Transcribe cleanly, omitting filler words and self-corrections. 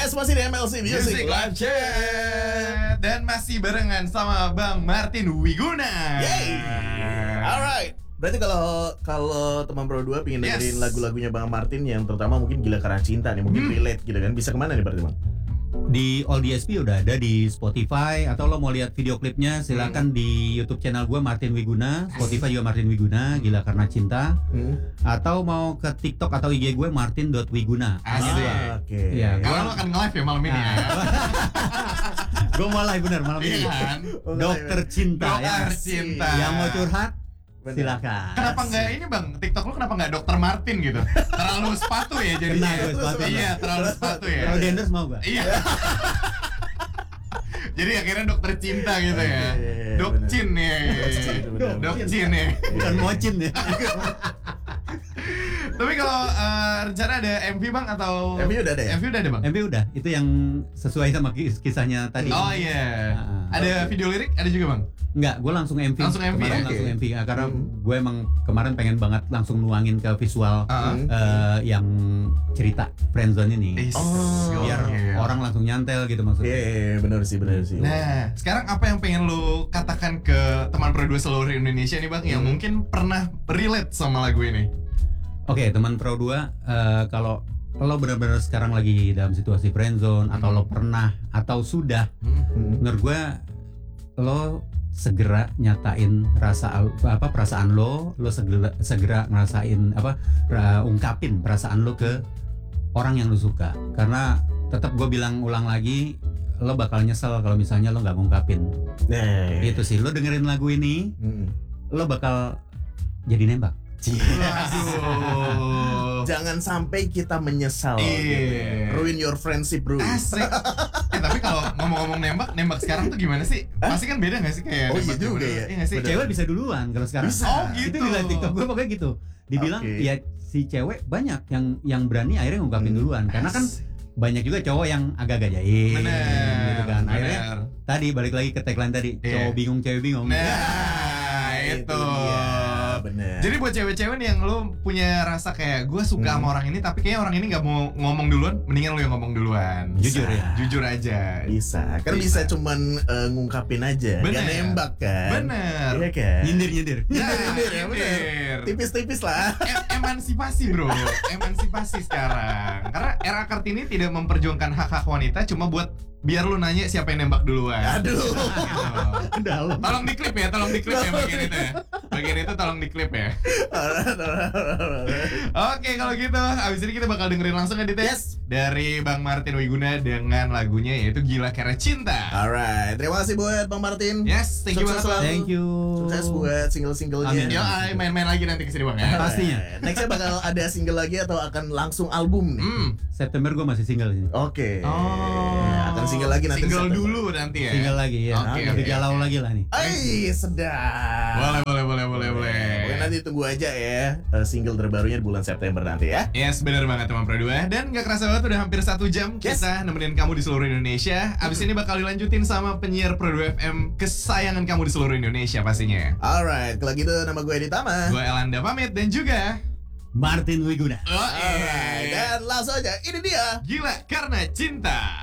Yes, masih di MLC Music Live Chat. Dan masih barengan sama Bang Martin Wiguna. Yay. Alright. Berarti kalau teman Pro 2 pengen dengerin lagu-lagunya Bang Martin yang terutama mungkin Gila Karena Cinta nih, mungkin relate gitu kan, bisa kemana nih berarti Bang? Di All DSP udah ada, di Spotify, atau lo mau lihat video klipnya silakan di YouTube channel gue Martin Wiguna, Spotify juga Martin Wiguna, Gila Karena Cinta, atau mau ke TikTok atau IG gue Martin.wiguna. Oke. Ya, Karena lo akan nge-live ya malam ini ya. gue malah bener malam ini. Kan? Dokter Cinta. Dokter Cinta. Yang mau curhat Bener. silakan. Kenapa nggak ini Bang, TikTok lu kenapa nggak Dokter Martin gitu? Terlalu sepatu ya jadinya. Kena gue sepatu. Iya, terlalu sepatu ya. Kalau di endorse mau gak? Iya. Jadi akhirnya Dokter Cinta gitu ya. Iya, Dokcin ya. Dokcin ya. Bukan mocin ya. Tapi kalau rencana ada MV Bang atau MV udah ada ya? MV udah ada Bang? MV udah, itu yang sesuai sama kisahnya tadi. Oh iya. Ada video lirik ada juga Bang? Enggak, gue langsung MV. Langsung MV Kemarin ya? langsung MV karena gue emang kemarin pengen banget langsung nuangin ke visual yang cerita friendzone ini. Biar orang langsung nyantel gitu maksudnya. Iya, benar sih. Nah, sekarang apa yang pengen lu katakan ke teman Pro 2 seluruh Indonesia nih Bang yang mungkin pernah relate sama lagu ini? Oke, teman Pro 2, kalau lo benar-benar sekarang lagi dalam situasi friendzone atau lo pernah atau sudah, menurut gue lo segera nyatain perasaan lo segera ngerasain ungkapin perasaan lo ke orang yang lo suka, karena tetap gue bilang ulang lagi, lo bakal nyesel kalau misalnya lo nggak ngungkapin. Nah, Itu sih, lo dengerin lagu ini, lo bakal jadi nembak. Aduh. jangan sampai kita menyesal. Iya. Ruin your friendship, bro. Asik. Tapi kalau ngomong-ngomong nembak sekarang tuh gimana sih? Pasti kan beda gak sih kayak Oh, iya nembak juga dulu? ya. Iya gak sih? Cewek bisa duluan kalau sekarang. Bisa. Oh gitu. Itu di live TikTok gue pokoknya gitu. Dibilang ya si cewek banyak yang berani akhirnya ngungkapin duluan, karena kan banyak juga cowok yang agak-agak jahil gitu kan. Akhirnya tadi balik lagi ke tagline tadi, cowok bingung cewek bingung. Nah, itu. Bener. Jadi buat cewek-cewek nih yang lu punya rasa kayak gue suka sama orang ini tapi kayaknya orang ini nggak mau ngomong duluan, mendingan lu yang ngomong duluan. Jujur ya. Jujur aja. Bisa. Kan bisa cuman ngungkapin aja, Bener. gak nembak kan. Bener. Iya kan. Nyindir. Nyindir ya, bener. Tipis-tipis lah. Emansipasi bro, emansipasi sekarang. Karena era Kartini tidak memperjuangkan hak-hak wanita cuma buat biar lu nanya siapa yang nembak duluan. Aduh. Dalam. Tolong diklip ya bagian itu ya. Bagian itu tolong diklip ya. Oke, kalau gitu abis ini kita bakal dengerin langsung ya Dit. Yes. Dari Bang Martin Wiguna dengan lagunya yaitu Gila Karena Cinta. Alright, terima kasih buat Bang Martin. Yes, thank you Sukses banget Bang. Thank you. Sukses buat single-singlenya. Amin. Yo, main-main lagi nanti kesini Bang ya. Pastinya. Nextnya bakal ada single lagi atau akan langsung album nih? September gue masih single sih. Oke. Oh. Akan single lagi nanti. Single September. dulu nanti ya. Single lagi ya. Oke, Lebih oke. galau lagi lah nih. Sedap. Boleh. Pokoknya nanti tunggu aja ya single terbarunya di bulan September nanti ya. Yes, benar banget teman Pro 2. Dan gak kerasa banget udah hampir 1 jam kita nemenin kamu di seluruh Indonesia. Abis ini bakal dilanjutin sama penyiar Pro 2 FM kesayangan kamu di seluruh Indonesia pastinya. Alright, kalau gitu nama gue Editama. Gue Elanda pamit dan juga Martin Wiguna. Alright, dan langsung aja ini dia. Gila Karena Cinta.